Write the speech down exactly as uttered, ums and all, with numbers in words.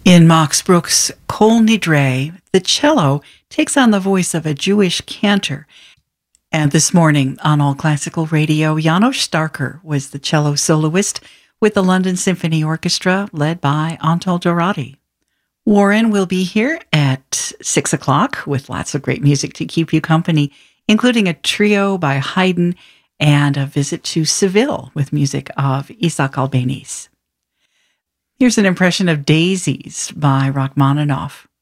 In Max Bruch's Kol Nidre, the cello takes on the voice of a Jewish cantor. And this morning on All Classical Radio, János Starker was the cello soloist with the London Symphony Orchestra led by Antal Dorati. Warren will be here at six o'clock with lots of great music to keep you company, including a trio by Haydn and a visit to Seville with music of Isaac Albéniz. Here's an impression of Daisies by Rachmaninoff.